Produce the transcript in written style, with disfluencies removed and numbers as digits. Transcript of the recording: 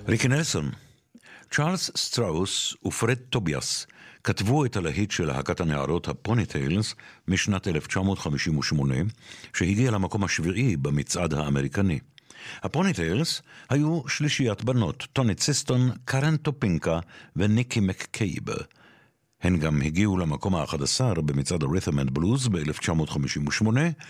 ריקי נלסון. צ'ארלס סטראוס ופרד טוביאס כתבו את הלהיט של להקת הנערות הפוניטיילס משנת 1958, שהגיע למקום השביעי במצעד האמריקני. הפוניטיילס היו שלישיית בנות, טוני סיסטון, קרן טופינקה וניקי מקקייב. הן גם הגיעו למקום ה-11 במצעד ה-Rhythm and Blues ב-1958,